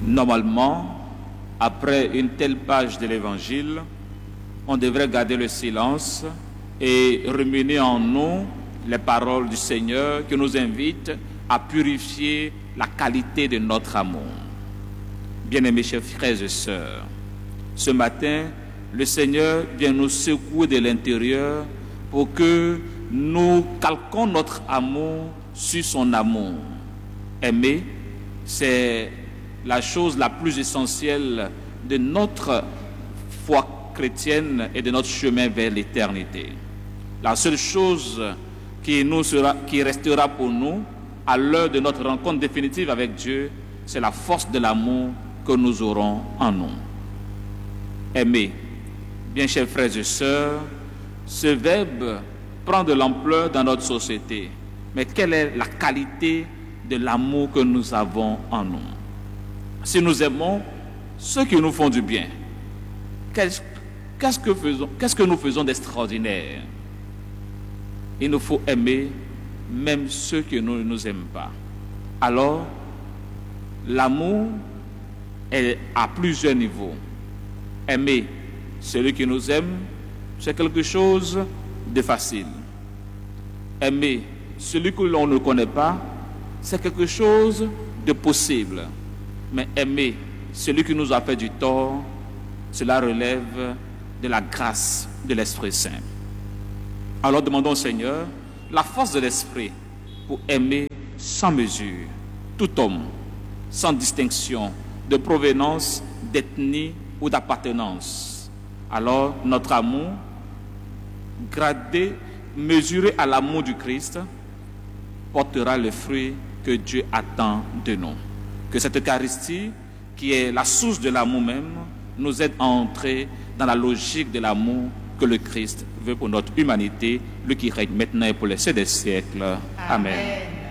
Normalement, après une telle page de l'Évangile, on devrait garder le silence et ruminer en nous les paroles du Seigneur qui nous invitent à purifier la qualité de notre amour. Bien-aimés chers frères et sœurs, ce matin, le Seigneur vient nous secouer de l'intérieur pour que nous calquons notre amour sur son amour. Aimer, c'est la chose la plus essentielle de notre foi chrétienne et de notre chemin vers l'éternité. La seule chose qui restera pour nous à l'heure de notre rencontre définitive avec Dieu, c'est la force de l'amour que nous aurons en nous. Aimer, bien chers frères et sœurs, ce verbe prend de l'ampleur dans notre société. Mais quelle est la qualité de l'amour que nous avons en nous? Si nous aimons ceux qui nous font du bien, qu'est-ce que nous faisons d'extraordinaire? Il nous faut aimer même ceux qui ne nous aiment pas. Alors, l'amour est à plusieurs niveaux. Aimer celui qui nous aime, c'est quelque chose de facile. Aimer celui que l'on ne connaît pas, c'est quelque chose de possible. Mais aimer celui qui nous a fait du tort, cela relève de la grâce de l'Esprit Saint. Alors demandons au Seigneur la force de l'Esprit pour aimer sans mesure tout homme, sans distinction de provenance, d'ethnie ou d'appartenance. Alors notre amour, gradé, mesuré à l'amour du Christ, portera le fruit que Dieu attend de nous. Que cette Eucharistie, qui est la source de l'amour même, nous aide à entrer dans la logique de l'amour que le Christ veut pour notre humanité, lui qui règne maintenant et pour les siècles des siècles. Amen.